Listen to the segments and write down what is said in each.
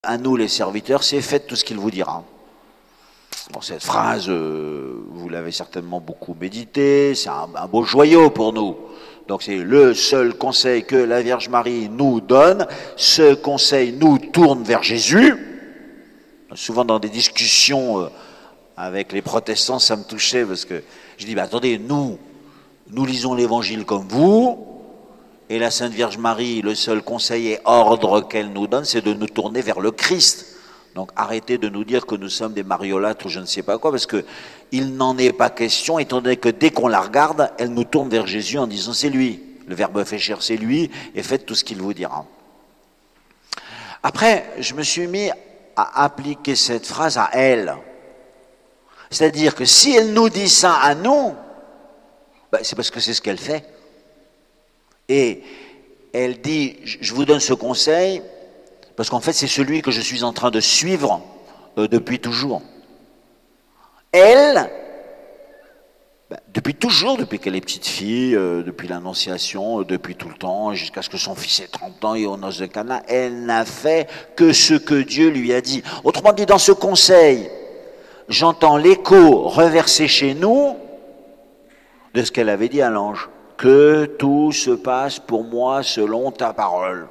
À nous les serviteurs, c'est faites tout ce qu'il vous dira. Bon, cette phrase, vous l'avez certainement beaucoup médité, c'est un beau joyau pour nous. Donc c'est le seul conseil que la Vierge Marie nous donne. Ce conseil nous tourne vers Jésus. Souvent dans des discussions avec les protestants, ça me touchait parce que je dis, attendez, nous lisons l'évangile comme vous, et la Sainte Vierge Marie, le seul conseil et ordre qu'elle nous donne, c'est de nous tourner vers le Christ. Donc arrêtez de nous dire que nous sommes des mariolâtres ou je ne sais pas quoi, parce qu'il n'en est pas question, étant donné que dès qu'on la regarde, elle nous tourne vers Jésus en disant c'est lui. Le Verbe fait chair, c'est lui, et faites tout ce qu'il vous dira. Après, je me suis mis à appliquer cette phrase à elle. C'est-à-dire que si elle nous dit ça à nous, c'est parce que c'est ce qu'elle fait. Et elle dit, je vous donne ce conseil, parce qu'en fait c'est celui que je suis en train de suivre depuis toujours. Elle, depuis toujours, depuis qu'elle est petite fille, depuis l'Annonciation, depuis tout le temps, jusqu'à ce que son fils ait 30 ans et aux noces de Cana, elle n'a fait que ce que Dieu lui a dit. Autrement dit, dans ce conseil, j'entends l'écho reversé chez nous de ce qu'elle avait dit à l'ange. Que tout se passe pour moi selon ta parole.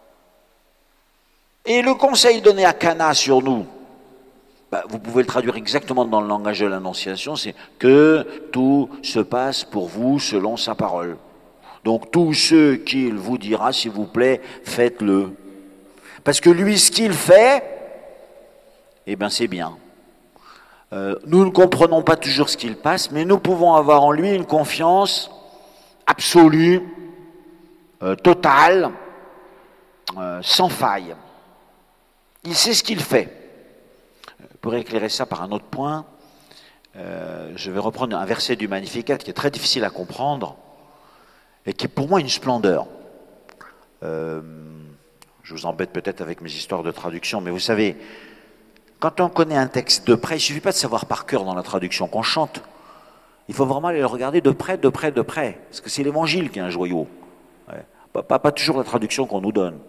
Et le conseil donné à Cana sur nous, vous pouvez le traduire exactement dans le langage de l'Annonciation, c'est que tout se passe pour vous selon sa parole. Donc tout ce qu'il vous dira, s'il vous plaît, faites-le. Parce que lui, ce qu'il fait, c'est bien. Nous ne comprenons pas toujours ce qu'il passe, mais nous pouvons avoir en lui une confiance absolue, totale, sans faille. Il sait ce qu'il fait. Pour éclairer ça par un autre point, je vais reprendre un verset du Magnificat qui est très difficile à comprendre et qui est pour moi une splendeur. Je vous embête peut-être avec mes histoires de traduction, mais vous savez, quand on connaît un texte de près, il ne suffit pas de savoir par cœur dans la traduction qu'on chante. Il faut vraiment aller le regarder de près. Parce que c'est l'évangile qui est un joyau. Ouais. Pas toujours la traduction qu'on nous donne.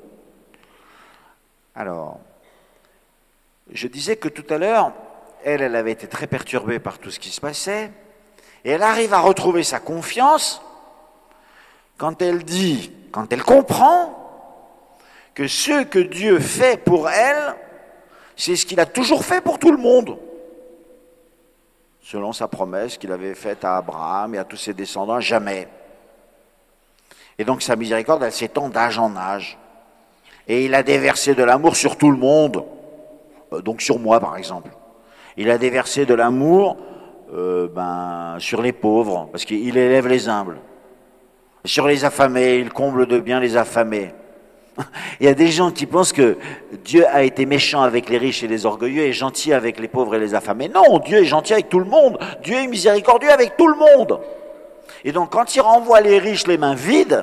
Alors, je disais que tout à l'heure, elle avait été très perturbée par tout ce qui se passait. Et elle arrive à retrouver sa confiance quand elle comprend que ce que Dieu fait pour elle, c'est ce qu'il a toujours fait pour tout le monde. Selon sa promesse qu'il avait faite à Abraham et à tous ses descendants, jamais. Et donc sa miséricorde, elle s'étend d'âge en âge. Et il a déversé de l'amour sur tout le monde, donc sur moi par exemple. Il a déversé de l'amour sur les pauvres, parce qu'il élève les humbles. Sur les affamés, il comble de bien les affamés. Il y a des gens qui pensent que Dieu a été méchant avec les riches et les orgueilleux et gentil avec les pauvres et les affamés. Non, Dieu est gentil avec tout le monde. Dieu est miséricordieux avec tout le monde. Et donc quand il renvoie les riches les mains vides,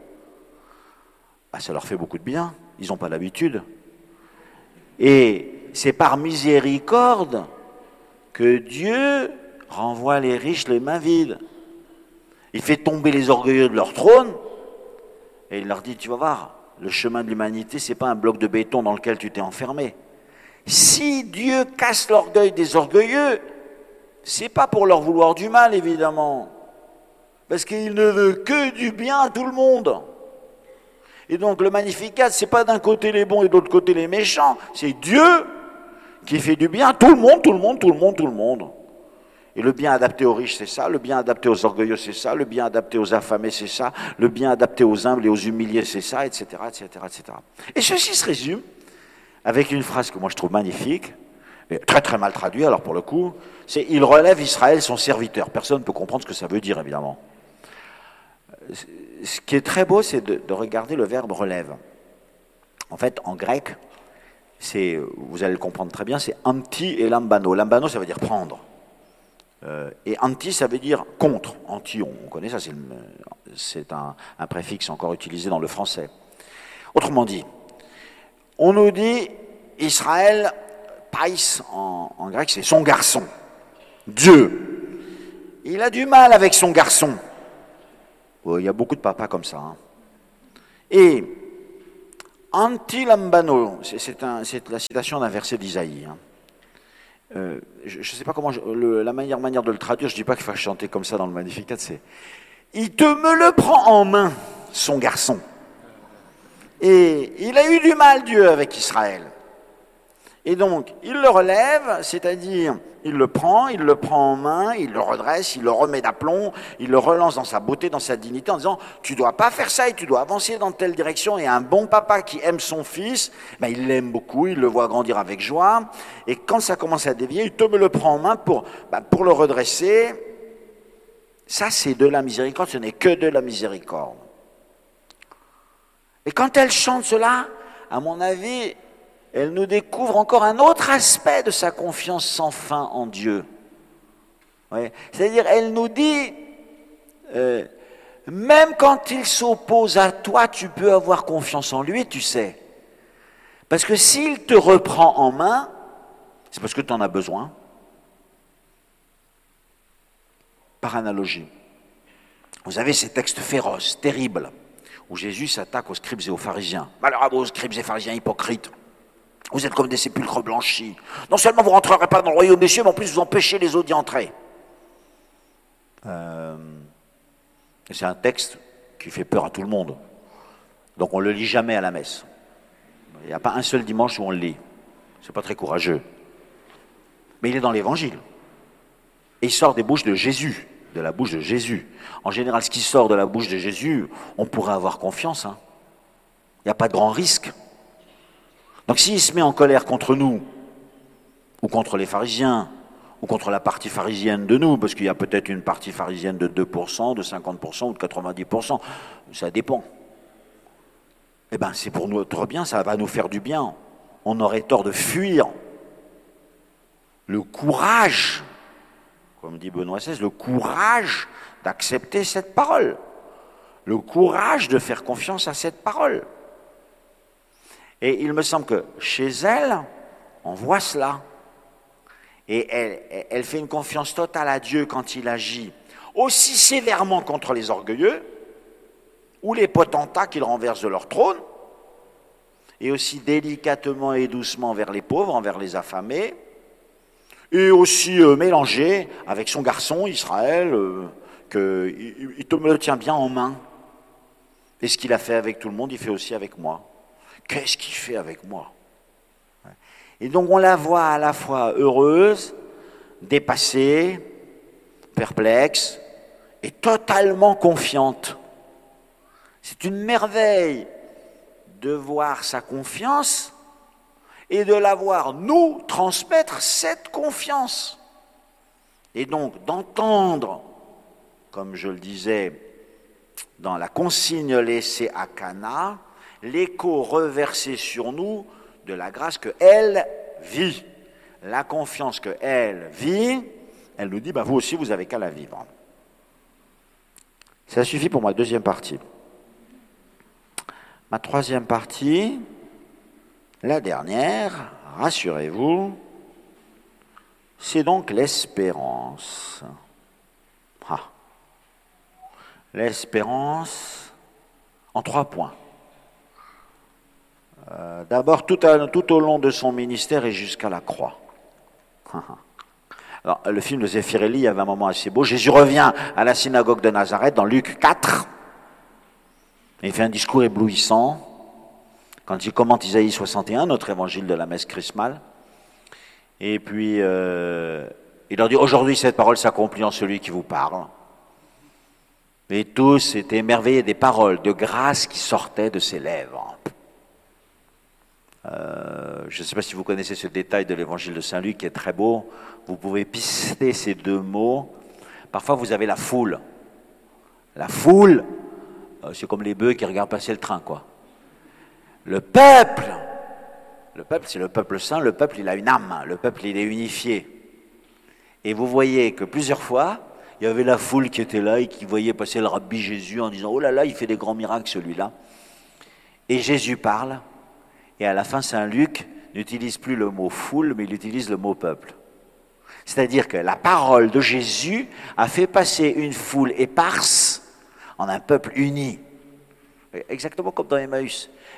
ça leur fait beaucoup de bien. Ils n'ont pas l'habitude. Et c'est par miséricorde que Dieu renvoie les riches les mains vides. Il fait tomber les orgueilleux de leur trône et il leur dit, tu vas voir, le chemin de l'humanité, c'est pas un bloc de béton dans lequel tu t'es enfermé. Si Dieu casse l'orgueil des orgueilleux, c'est pas pour leur vouloir du mal, évidemment. Parce qu'il ne veut que du bien à tout le monde. Et donc le Magnificat, c'est pas d'un côté les bons et de l'autre côté les méchants. C'est Dieu qui fait du bien à tout le monde. Et le bien adapté aux riches, c'est ça. Le bien adapté aux orgueilleux, c'est ça. Le bien adapté aux affamés, c'est ça. Le bien adapté aux humbles et aux humiliés, c'est ça, etc., etc., etc. Et ceci se résume avec une phrase que moi je trouve magnifique, mais très très mal traduite, alors pour le coup, c'est « Il relève Israël son serviteur ». Personne ne peut comprendre ce que ça veut dire, évidemment. Ce qui est très beau, c'est de regarder le verbe « relève ». En fait, en grec, vous allez le comprendre très bien, c'est « anti » et « lambano ». « Lambano », ça veut dire « prendre ». Et anti, ça veut dire contre. Anti, on connaît ça, c'est un préfixe encore utilisé dans le français. Autrement dit, on nous dit Israël, Pais en grec, c'est son garçon. Dieu. Il a du mal avec son garçon. Il y a beaucoup de papas comme ça. Et Anti lambano, c'est la citation d'un verset d'Isaïe. Je ne sais pas comment, la manière de le traduire, je ne dis pas qu'il faut chanter comme ça dans le Magnificat, c'est « Il te me le prend en main, son garçon ». Et il a eu du mal, Dieu, avec Israël. Et donc, il le relève, c'est-à-dire, il le prend en main, il le redresse, il le remet d'aplomb, il le relance dans sa beauté, dans sa dignité, en disant, tu dois pas faire ça et tu dois avancer dans telle direction. Et un bon papa qui aime son fils, ben, il l'aime beaucoup, il le voit grandir avec joie. Et quand ça commence à dévier, il te me le prend en main pour le redresser. Ça, c'est de la miséricorde, ce n'est que de la miséricorde. Et quand elle chante cela, à mon avis, elle nous découvre encore un autre aspect de sa confiance sans fin en Dieu. Ouais. C'est-à-dire, elle nous dit, même quand il s'oppose à toi, tu peux avoir confiance en lui, tu sais. Parce que s'il te reprend en main, c'est parce que tu en as besoin. Par analogie. Vous avez ces textes féroces, terribles, où Jésus s'attaque aux scribes et aux pharisiens. Malheur à vous, scribes et pharisiens hypocrites. Vous êtes comme des sépulcres blanchis. Non seulement vous ne rentrerez pas dans le royaume des cieux, mais en plus vous empêchez les autres d'y entrer. C'est un texte qui fait peur à tout le monde. Donc on ne le lit jamais à la messe. Il n'y a pas un seul dimanche où on le lit. C'est pas très courageux. Mais il est dans l'évangile. Et il sort des bouches de Jésus, de la bouche de Jésus. En général, ce qui sort de la bouche de Jésus, on pourrait avoir confiance. Il n'y a pas de grand risque. Donc s'il se met en colère contre nous, ou contre les pharisiens, ou contre la partie pharisienne de nous, parce qu'il y a peut-être une partie pharisienne de 2%, de 50% ou de 90%, ça dépend. Eh bien, c'est pour notre bien, ça va nous faire du bien. On aurait tort de fuir le courage, comme dit Benoît XVI, le courage d'accepter cette parole, le courage de faire confiance à cette parole. Et il me semble que chez elle, on voit cela. Et elle fait une confiance totale à Dieu quand il agit, aussi sévèrement contre les orgueilleux, ou les potentats qu'il renverse de leur trône, et aussi délicatement et doucement envers les pauvres, envers les affamés, et aussi mélangé avec son garçon Israël, qu'il te me le tient bien en main. Et ce qu'il a fait avec tout le monde, il fait aussi avec moi. Qu'est-ce qu'il fait avec moi? Et donc on la voit à la fois heureuse, dépassée, perplexe et totalement confiante. C'est une merveille de voir sa confiance et de la voir nous transmettre cette confiance. Et donc d'entendre, comme je le disais, dans la consigne laissée à Cana, l'écho reversé sur nous de la grâce qu'elle vit. La confiance qu'elle vit, elle nous dit, vous aussi, vous avez qu'à la vivre. Ça suffit pour ma deuxième partie. Ma troisième partie, la dernière, rassurez-vous, c'est donc l'espérance. L'espérance en 3 points. D'abord, tout au long de son ministère et jusqu'à la croix. Alors, le film de Zeffirelli, il y avait un moment assez beau. Jésus revient à la synagogue de Nazareth dans Luc 4. Et il fait un discours éblouissant quand il commente Isaïe 61, notre évangile de la messe chrismale. Et puis, il leur dit, aujourd'hui cette parole s'accomplit en celui qui vous parle. Et tous étaient émerveillés des paroles de grâce qui sortaient de ses lèvres. Je ne sais pas si vous connaissez ce détail de l'évangile de Saint Luc qui est très beau. Vous pouvez pister ces 2 mots. Parfois vous avez la foule. La foule, c'est comme les bœufs qui regardent passer le train, quoi. Le peuple, c'est le peuple saint, le peuple il a une âme, le peuple il est unifié. Et vous voyez que plusieurs fois, il y avait la foule qui était là et qui voyait passer le rabbi Jésus en disant « Oh là là, il fait des grands miracles celui-là ». Et Jésus parle. Et à la fin, Saint Luc n'utilise plus le mot foule, mais il utilise le mot peuple. C'est-à-dire que la parole de Jésus a fait passer une foule éparse en un peuple uni. Exactement comme dans Emmaüs.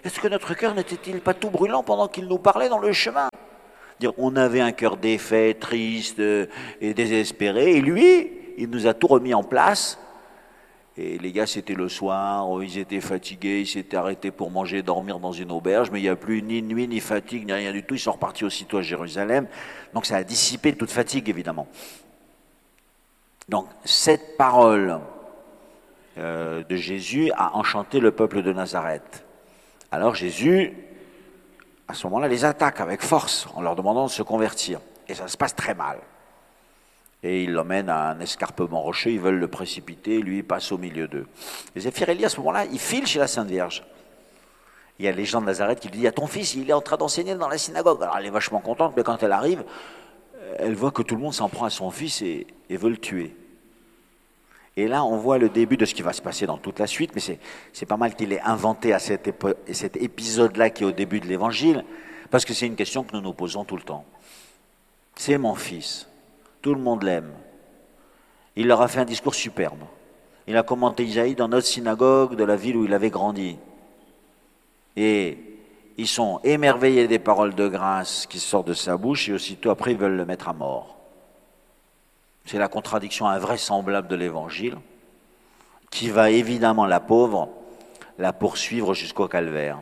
Est-ce que notre cœur n'était-il pas tout brûlant pendant qu'il nous parlait dans le chemin? On avait un cœur défait, triste et désespéré, et lui, il nous a tout remis en place. Et les gars, c'était le soir, ils étaient fatigués, ils s'étaient arrêtés pour manger, dormir dans une auberge, mais il n'y a plus ni nuit, ni fatigue, ni rien du tout. Ils sont repartis aussitôt à Jérusalem. Donc ça a dissipé toute fatigue, évidemment. Donc cette parole de Jésus a enchanté le peuple de Nazareth. Alors Jésus, à ce moment-là, les attaque avec force en leur demandant de se convertir. Et ça se passe très mal. Et il l'emmène à un escarpement rocheux, ils veulent le précipiter, lui il passe au milieu d'eux. Et Zéphyr Élie, à ce moment-là, il file chez la Sainte Vierge. Il y a les gens de Nazareth qui lui disent « Ah, ton fils, il est en train d'enseigner dans la synagogue. » Alors elle est vachement contente, mais quand elle arrive, elle voit que tout le monde s'en prend à son fils et veut le tuer. Et là, on voit le début de ce qui va se passer dans toute la suite, mais c'est pas mal qu'il ait inventé à cet épisode-là qui est au début de l'Évangile, parce que c'est une question que nous nous posons tout le temps. C'est mon fils. Tout le monde l'aime. Il leur a fait un discours superbe. Il a commenté Isaïe dans notre synagogue de la ville où il avait grandi. Et ils sont émerveillés des paroles de grâce qui sortent de sa bouche et aussitôt après ils veulent le mettre à mort. C'est la contradiction invraisemblable de l'Évangile qui va évidemment, la pauvre, la poursuivre jusqu'au calvaire.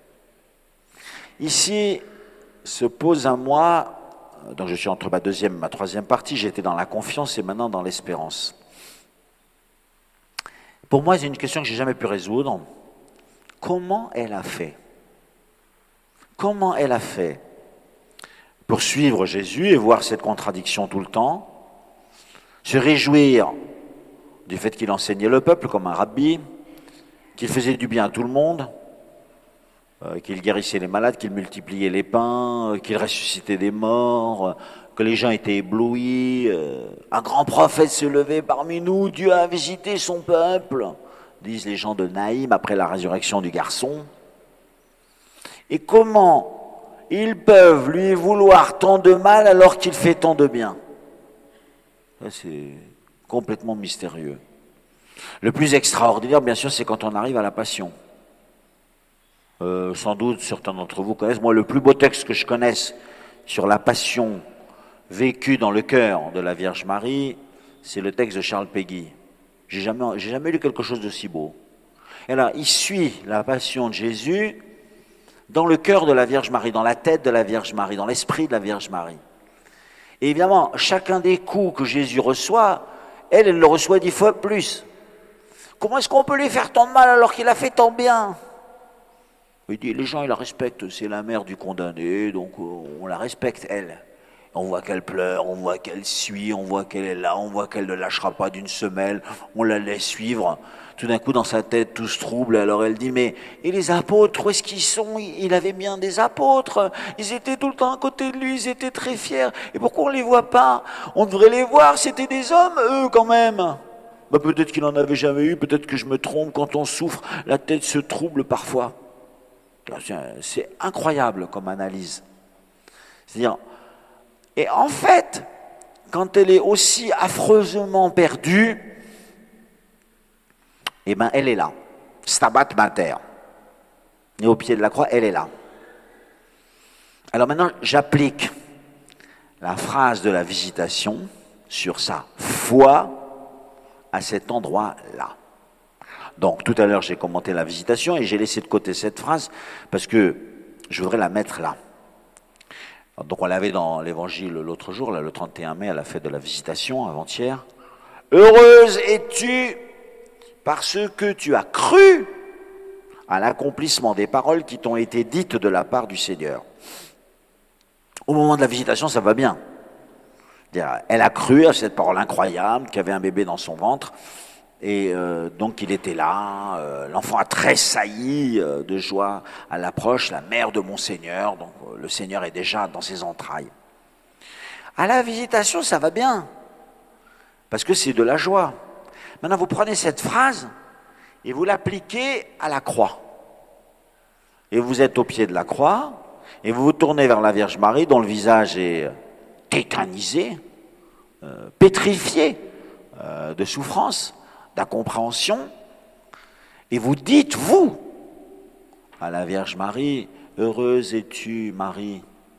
Ici se pose à moi, donc je suis entre ma deuxième et ma troisième partie, j'étais dans la confiance et maintenant dans l'espérance. Pour moi, c'est une question que je n'ai jamais pu résoudre. Comment elle a fait? Comment elle a fait pour suivre Jésus et voir cette contradiction tout le temps, se réjouir du fait qu'il enseignait le peuple comme un rabbi, qu'il faisait du bien à tout le monde, qu'il guérissait les malades, qu'il multipliait les pains, qu'il ressuscitait des morts, que les gens étaient éblouis. Un grand prophète s'est levé parmi nous, Dieu a visité son peuple, disent les gens de Naïm après la résurrection du garçon. Et comment ils peuvent lui vouloir tant de mal alors qu'il fait tant de bien? C'est complètement mystérieux. Le plus extraordinaire, bien sûr, c'est quand on arrive à la Passion. Sans doute, certains d'entre vous connaissent. Moi, le plus beau texte que je connaisse sur la Passion vécue dans le cœur de la Vierge Marie, c'est le texte de Charles Péguy. J'ai jamais lu quelque chose de si beau. Et là, il suit la Passion de Jésus dans le cœur de la Vierge Marie, dans la tête de la Vierge Marie, dans l'esprit de la Vierge Marie. Et évidemment, chacun des coups que Jésus reçoit, elle le reçoit 10 fois plus. Comment est-ce qu'on peut lui faire tant de mal alors qu'il a fait tant bien? Il dit, les gens, ils la respectent, c'est la mère du condamné, donc on la respecte, elle. On voit qu'elle pleure, on voit qu'elle suit, on voit qu'elle est là, on voit qu'elle ne lâchera pas d'une semelle, on la laisse suivre. Tout d'un coup, dans sa tête, tout se trouble, alors elle dit, mais et les apôtres, où est-ce qu'ils sont? Il avait bien des apôtres, ils étaient tout le temps à côté de lui, ils étaient très fiers. Et pourquoi on ne les voit pas? On devrait les voir, c'était des hommes, eux, quand même. Bah, peut-être qu'il n'en avait jamais eu, peut-être que je me trompe, quand on souffre, la tête se trouble parfois. C'est incroyable comme analyse. C'est-à-dire, et en fait, quand elle est aussi affreusement perdue, eh bien, elle est là. Stabat Mater. Et au pied de la croix, elle est là. Alors maintenant, j'applique la phrase de la Visitation sur sa foi à cet endroit-là. Donc, tout à l'heure, j'ai commenté la Visitation et j'ai laissé de côté cette phrase parce que je voudrais la mettre là. Donc, on l'avait dans l'Évangile l'autre jour, là, le 31 mai, à la fête de la Visitation, avant-hier. « Heureuse es-tu parce que tu as cru à l'accomplissement des paroles qui t'ont été dites de la part du Seigneur. » Au moment de la Visitation, ça va bien. Elle a cru à cette parole incroyable, qu'il y avait un bébé dans son ventre. Et donc il était là, l'enfant a tressailli de joie à l'approche, la mère de mon Seigneur, donc le Seigneur est déjà dans ses entrailles. À la Visitation, ça va bien, parce que c'est de la joie. Maintenant, vous prenez cette phrase et vous l'appliquez à la croix. Et vous êtes au pied de la croix, et vous vous tournez vers la Vierge Marie, dont le visage est tétanisé, pétrifié de souffrance, d'incompréhension, et vous dites, vous, à la Vierge Marie, « Heureuse es-tu, Marie ».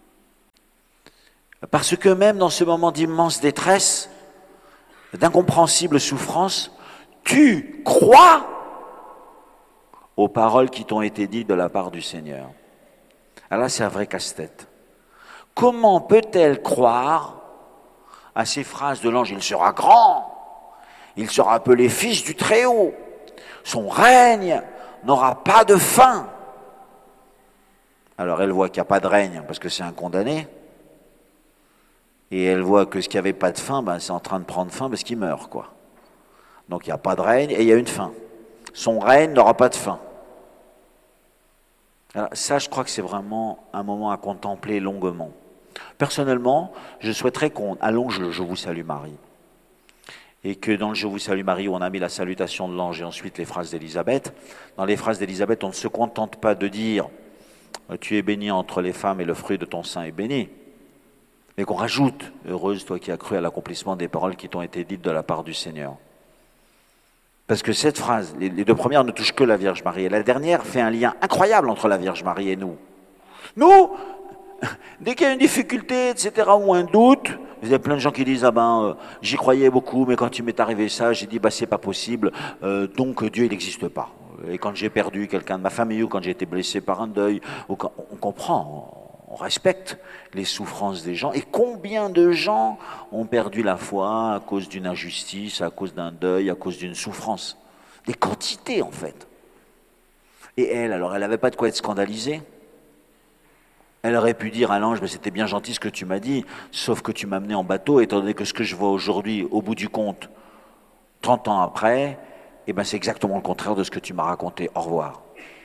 Parce que même dans ce moment d'immense détresse, d'incompréhensible souffrance, tu crois aux paroles qui t'ont été dites de la part du Seigneur. Alors là, c'est un vrai casse-tête. Comment peut-elle croire à ces phrases de l'ange ? Il sera grand, il sera appelé fils du Très-Haut, son règne n'aura pas de fin. Alors elle voit qu'il n'y a pas de règne parce que c'est un condamné, et elle voit que ce qui n'avait pas de fin, c'est en train de prendre fin parce qu'il meurt, quoi. Donc il n'y a pas de règne et il y a une fin. Son règne n'aura pas de fin. Alors, ça, je crois que c'est vraiment un moment à contempler longuement. Personnellement, je souhaiterais qu'on allonge le « Je vous salue Marie ». Et que dans le « Je vous salue Marie », où on a mis la salutation de l'ange et ensuite les phrases d'Élisabeth, dans les phrases d'Élisabeth, on ne se contente pas de dire « Tu es bénie entre les femmes et le fruit de ton sein est béni », mais qu'on rajoute « Heureuse toi qui as cru à l'accomplissement des paroles qui t'ont été dites de la part du Seigneur ». Parce que cette phrase, les deux premières ne touchent que la Vierge Marie, et la dernière fait un lien incroyable entre la Vierge Marie et nous. Nous, dès qu'il y a une difficulté, etc., ou un doute, il y a plein de gens qui disent « Ah j'y croyais beaucoup, mais quand il m'est arrivé ça, j'ai dit c'est pas possible, donc Dieu il n'existe pas. » Et quand j'ai perdu quelqu'un de ma famille, ou quand j'ai été blessé par un deuil, on comprend, on respecte les souffrances des gens. Et combien de gens ont perdu la foi à cause d'une injustice, à cause d'un deuil, à cause d'une souffrance? Des quantités, en fait. Et elle, alors, elle n'avait pas de quoi être scandalisée. Elle aurait pu dire à l'ange, c'était bien gentil ce que tu m'as dit, sauf que tu m'as amené en bateau, étant donné que ce que je vois aujourd'hui, au bout du compte, 30 ans après, c'est exactement le contraire de ce que tu m'as raconté. Au revoir.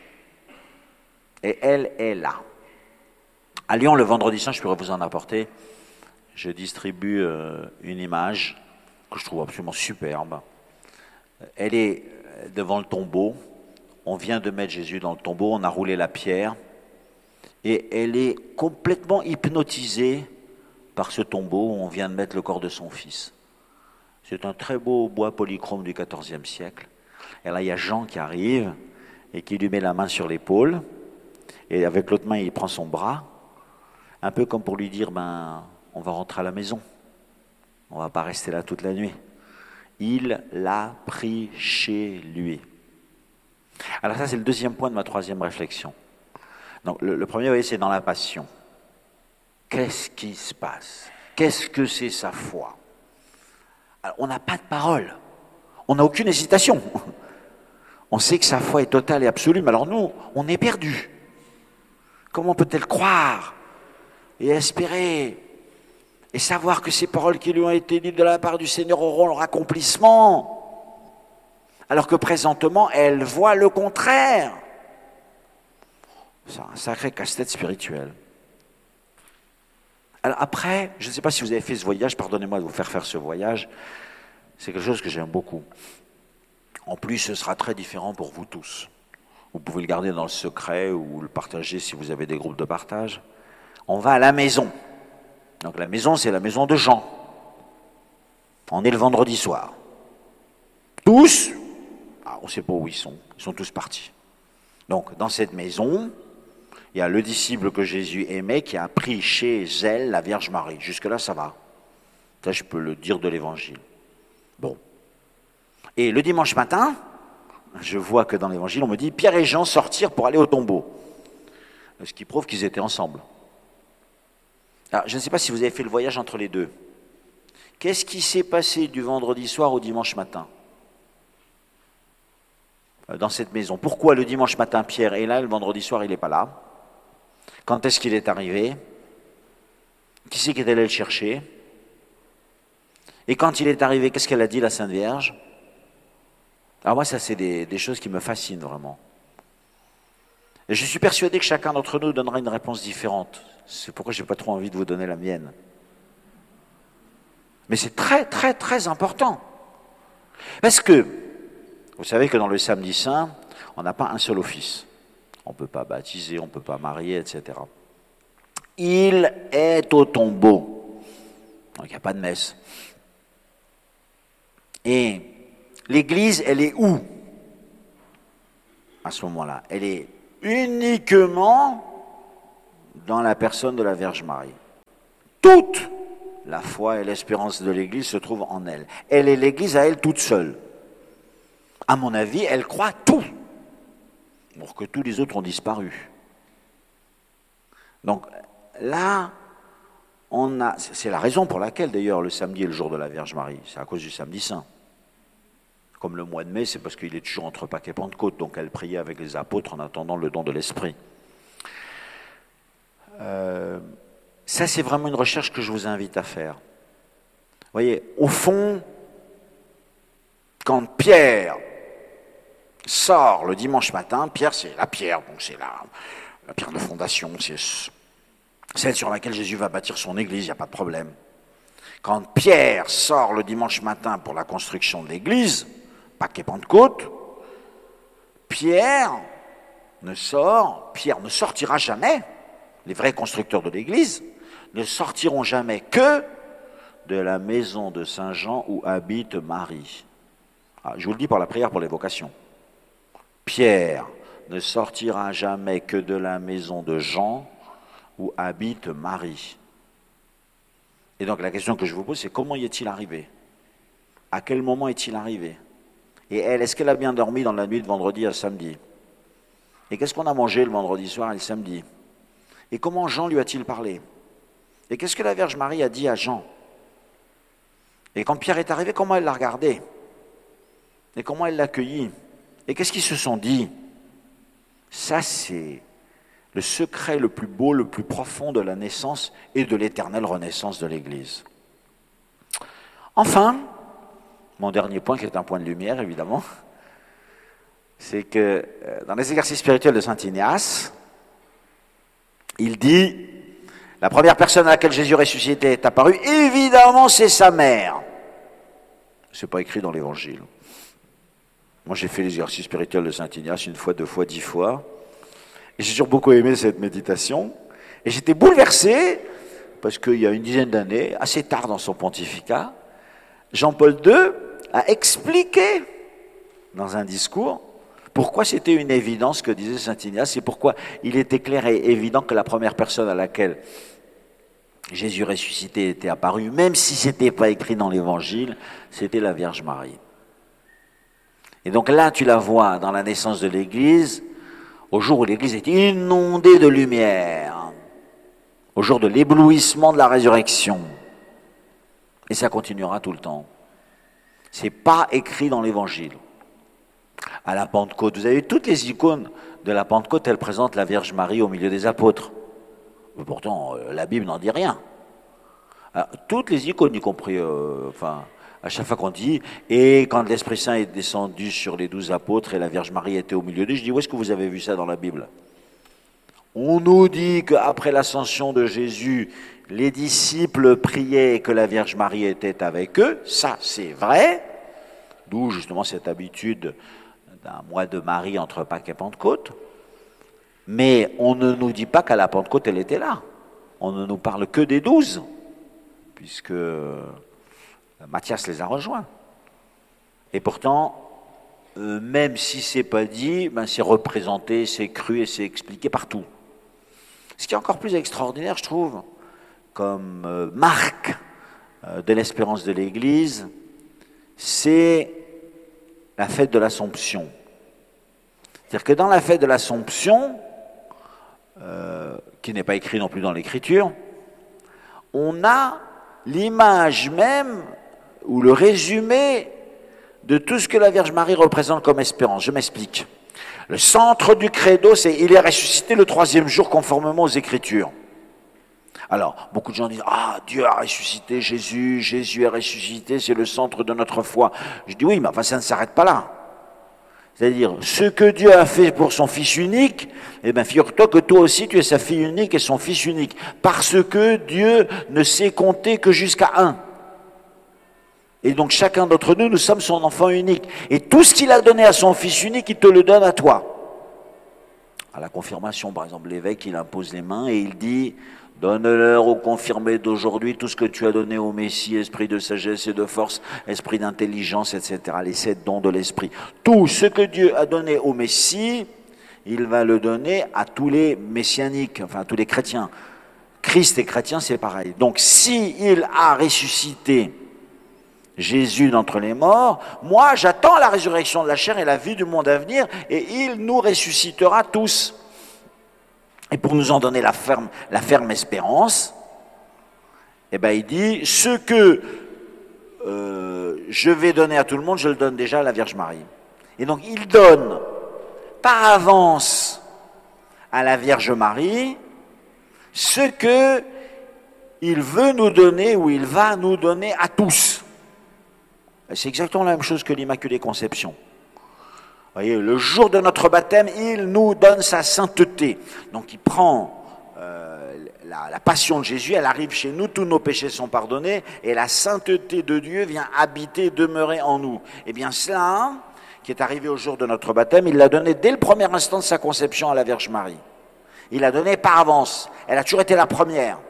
Et elle est là. À Lyon, le vendredi saint, je pourrais vous en apporter, je distribue une image que je trouve absolument superbe. Elle est devant le tombeau, on vient de mettre Jésus dans le tombeau, on a roulé la pierre, et elle est complètement hypnotisée par ce tombeau où on vient de mettre le corps de son fils. C'est un très beau bois polychrome du XIVe siècle. Et là, il y a Jean qui arrive et qui lui met la main sur l'épaule, et avec l'autre main, il prend son bras, un peu comme pour lui dire, on va rentrer à la maison. On ne va pas rester là toute la nuit. Il l'a pris chez lui. Alors ça, c'est le deuxième point de ma troisième réflexion. Donc, le premier, vous voyez, c'est dans la passion. Qu'est-ce qui se passe? Qu'est-ce que c'est sa foi? Alors, on n'a pas de parole. On n'a aucune hésitation. On sait que sa foi est totale et absolue, mais alors nous, on est perdus. Comment peut-elle croire et espérer, et savoir que ces paroles qui lui ont été dites de la part du Seigneur auront leur accomplissement, alors que présentement, elle voit le contraire? C'est un sacré casse-tête spirituel. Alors après, je ne sais pas si vous avez fait ce voyage, pardonnez-moi de vous faire ce voyage, c'est quelque chose que j'aime beaucoup. En plus, ce sera très différent pour vous tous. Vous pouvez le garder dans le secret ou le partager si vous avez des groupes de partage. On va à la maison. Donc la maison, c'est la maison de Jean. On est le vendredi soir. Tous, on ne sait pas où ils sont tous partis. Donc dans cette maison, il y a le disciple que Jésus aimait qui a pris chez elle la Vierge Marie. Jusque-là, ça va. Ça, je peux le dire de l'Évangile. Bon. Et le dimanche matin, je vois que dans l'Évangile, on me dit Pierre et Jean sortirent pour aller au tombeau. Ce qui prouve qu'ils étaient ensemble. Alors, je ne sais pas si vous avez fait le voyage entre les deux. Qu'est-ce qui s'est passé du vendredi soir au dimanche matin dans cette maison? Pourquoi le dimanche matin Pierre est là, le vendredi soir il n'est pas là? Quand est-ce qu'il est arrivé? Qui c'est qui est allé le chercher? Et quand il est arrivé, qu'est-ce qu'elle a dit, la Sainte Vierge? Alors moi, ça c'est des choses qui me fascinent vraiment. Et je suis persuadé que chacun d'entre nous donnera une réponse différente. C'est pourquoi je n'ai pas trop envie de vous donner la mienne. Mais c'est très, très, très important. Parce que, vous savez que dans le samedi saint, on n'a pas un seul office. On ne peut pas baptiser, on ne peut pas marier, etc. Il est au tombeau. Donc il n'y a pas de messe. Et l'église, elle est où? À ce moment-là, elle est uniquement dans la personne de la Vierge Marie. Toute la foi et l'espérance de l'Église se trouvent en elle. Elle est l'Église à elle toute seule. À mon avis, elle croit tout, alors que tous les autres ont disparu. Donc là, c'est la raison pour laquelle d'ailleurs le samedi est le jour de la Vierge Marie, c'est à cause du samedi saint. Comme le mois de mai, c'est parce qu'il est toujours entre Pâques et Pentecôte, donc elle priait avec les apôtres en attendant le don de l'Esprit. Ça, c'est vraiment une recherche que je vous invite à faire. Vous voyez, au fond, quand Pierre sort le dimanche matin, Pierre, c'est la pierre, donc c'est la pierre de fondation, c'est celle sur laquelle Jésus va bâtir son église, il n'y a pas de problème. Quand Pierre sort le dimanche matin pour la construction de l'église, Pâques et Pentecôte, Pierre ne sortira jamais, les vrais constructeurs de l'église ne sortiront jamais que de la maison de Saint Jean où habite Marie. Ah, je vous le dis par la prière pour les vocations. Pierre ne sortira jamais que de la maison de Jean où habite Marie. Et donc la question que je vous pose, c'est comment y est-il arrivé? À quel moment est-il arrivé? Et elle, est-ce qu'elle a bien dormi dans la nuit de vendredi à samedi? Et qu'est-ce qu'on a mangé le vendredi soir et le samedi? Et comment Jean lui a-t-il parlé? Et qu'est-ce que la Vierge Marie a dit à Jean? Et quand Pierre est arrivé, comment elle l'a regardé? Et comment elle l'a accueilli? Et qu'est-ce qu'ils se sont dit? Ça, c'est le secret le plus beau, le plus profond de la naissance et de l'éternelle renaissance de l'Église. Enfin, mon dernier point, qui est un point de lumière, évidemment, c'est que dans les exercices spirituels de saint Ignace, il dit, la première personne à laquelle Jésus ressuscité est apparu, évidemment, c'est sa mère. Ce n'est pas écrit dans l'Évangile. Moi, j'ai fait l'exercice spirituel de saint Ignace 1 fois, 2 fois, 10 fois. Et j'ai toujours beaucoup aimé cette méditation. Et j'étais bouleversé, parce qu'il y a une dizaine d'années, assez tard dans son pontificat, Jean-Paul II a expliqué dans un discours pourquoi c'était une évidence que disait saint Ignace et pourquoi il était clair et évident que la première personne à laquelle Jésus ressuscité était apparu, même si ce n'était pas écrit dans l'Évangile, c'était la Vierge Marie. Et donc là, tu la vois dans la naissance de l'Église, au jour où l'Église est inondée de lumière, au jour de l'éblouissement de la résurrection. Et ça continuera tout le temps. Ce n'est pas écrit dans l'Évangile. À la Pentecôte, vous avez vu, toutes les icônes de la Pentecôte, elles présentent la Vierge Marie au milieu des apôtres. Mais pourtant, la Bible n'en dit rien. Alors, toutes les icônes, y compris, à chaque fois qu'on dit, et quand l'Esprit Saint est descendu sur les 12 apôtres et la Vierge Marie était au milieu d'eux, je dis, où est-ce que vous avez vu ça dans la Bible? On nous dit qu'après l'ascension de Jésus, les disciples priaient et que la Vierge Marie était avec eux. Ça, c'est vrai. D'où justement cette habitude d'un mois de Marie entre Pâques et Pentecôte. Mais on ne nous dit pas qu'à la Pentecôte, elle était là. On ne nous parle que des 12, puisque Matthias les a rejoints. Et pourtant, même si c'est pas dit, c'est représenté, c'est cru et c'est expliqué partout. Ce qui est encore plus extraordinaire, je trouve, comme marque de l'espérance de l'Église, c'est la fête de l'Assomption. C'est-à-dire que dans la fête de l'Assomption, qui n'est pas écrit non plus dans l'Écriture, on a l'image même ou le résumé de tout ce que la Vierge Marie représente comme espérance. Je m'explique. Le centre du credo, c'est « Il est ressuscité le 3e jour conformément aux Écritures ». Alors, beaucoup de gens disent « Ah, Dieu a ressuscité Jésus, Jésus est ressuscité, c'est le centre de notre foi ». Je dis oui, mais enfin ça ne s'arrête pas là. C'est-à-dire, ce que Dieu a fait pour son Fils unique, eh bien, figure-toi que toi aussi tu es sa fille unique et son Fils unique, parce que Dieu ne sait compter que jusqu'à 1. Et donc chacun d'entre nous, nous sommes son enfant unique. Et tout ce qu'il a donné à son Fils unique, il te le donne à toi. À la confirmation, par exemple, l'évêque, il impose les mains et il dit « Donne-leur au confirmé d'aujourd'hui tout ce que tu as donné au Messie, esprit de sagesse et de force, esprit d'intelligence, etc. » Les 7 dons de l'esprit. Tout ce que Dieu a donné au Messie, il va le donner à tous les messianiques, enfin à tous les chrétiens. Christ et chrétien, c'est pareil. Donc s'il a ressuscité Jésus d'entre les morts, moi j'attends la résurrection de la chair et la vie du monde à venir, et il nous ressuscitera tous. Et pour nous en donner la ferme espérance, eh ben il dit, ce que je vais donner à tout le monde, je le donne déjà à la Vierge Marie. Et donc il donne par avance à la Vierge Marie ce que il veut nous donner ou il va nous donner à tous. Et c'est exactement la même chose que l'Immaculée Conception. Vous voyez, le jour de notre baptême, il nous donne sa sainteté. Donc il prend la passion de Jésus, elle arrive chez nous, tous nos péchés sont pardonnés, et la sainteté de Dieu vient habiter, demeurer en nous. Et bien cela, qui est arrivé au jour de notre baptême, il l'a donné dès le premier instant de sa conception à la Vierge Marie. Il l'a donné par avance. Elle a toujours été la première.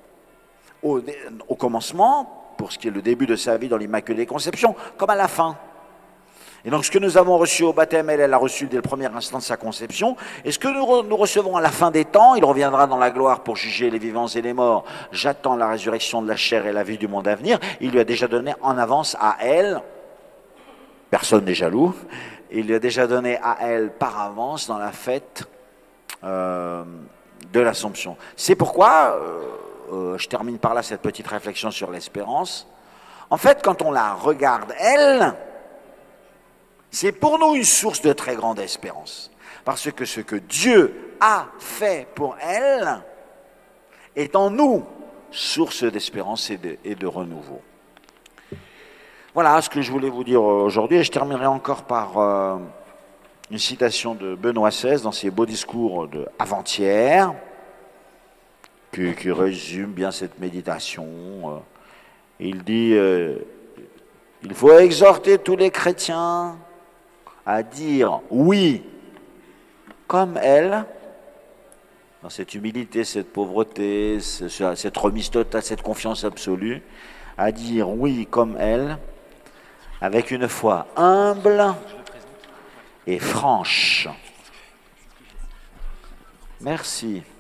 Au commencement, pour ce qui est le début de sa vie dans l'Immaculée Conception, comme à la fin. Et donc ce que nous avons reçu au baptême, elle a reçu dès le premier instant de sa conception. Et ce que nous recevons à la fin des temps, il reviendra dans la gloire pour juger les vivants et les morts. J'attends la résurrection de la chair et la vie du monde à venir. Il lui a déjà donné en avance à elle, personne n'est jaloux, il lui a déjà donné à elle par avance dans la fête de l'Assomption. C'est pourquoi, je termine par là cette petite réflexion sur l'espérance. En fait, quand on la regarde, elle, c'est pour nous une source de très grande espérance. Parce que ce que Dieu a fait pour elle est en nous source d'espérance et de renouveau. Voilà ce que je voulais vous dire aujourd'hui. Et je terminerai encore par une citation de Benoît XVI dans ses beaux discours d'avant-hier, qui résume bien cette méditation. Il dit il faut exhorter tous les chrétiens à dire oui comme elle, dans cette humilité, cette pauvreté, cette remise totale, cette confiance absolue, à dire oui comme elle, avec une foi humble et franche. Merci.